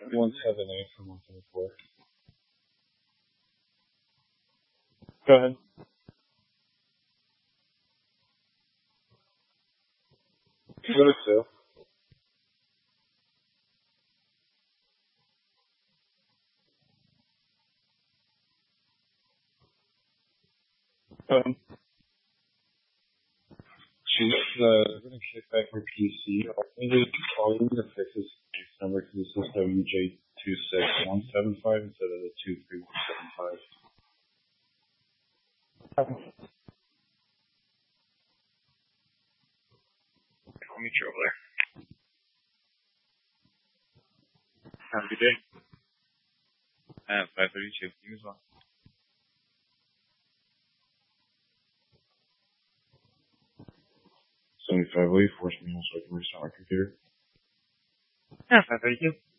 178 from 174. Go ahead. Go to 2. Go ahead. She's going to kick back her PC. All you need to fix this case number because this is WJ26175 instead of the 23175. I'll meet you over there. Have a good day. 532. You as well. Will you force me so I can restart my computer? 532.